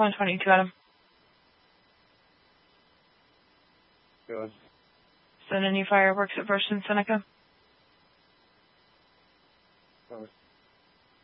122, Adam. Good. Send any fireworks at First and Seneca. Good.